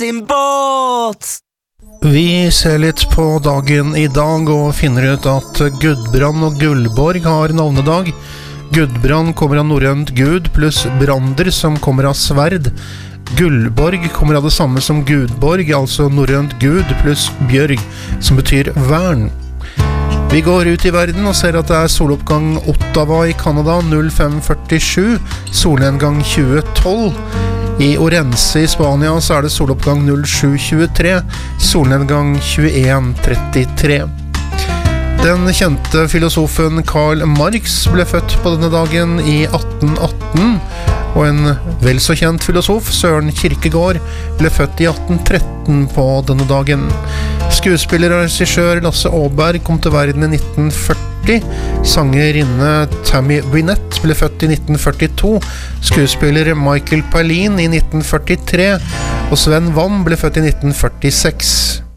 sin båt! Vi ser litt på dagen i dag og finner ut at Gudbrand og Gullborg har navnedag. Gudbrand kommer av norrønt gud pluss brander som kommer av sverd. Gullborg kommer av det samme som Gudborg, altså norrønt gud pluss bjørg, som betyr vern. Vi går ut i verden og ser at det er soloppgang Ottawa i Canada 0547, solnedgang 2012. I Orense i Spania så er det soloppgang 0723, solnedgang 2133. Den kjente filosofen Karl Marx ble født på denne dagen i 1818, og en vel så kjent filosof, Søren Kierkegaard, ble født i 1813 på denne dagen. Skuespiller og regissør Lasse Åberg kom til verden i 1940. Sangerinne Tammy Wynette ble født i 1942. Skuespiller Michael Palin i 1943. Og Sven Wam ble født i 1946.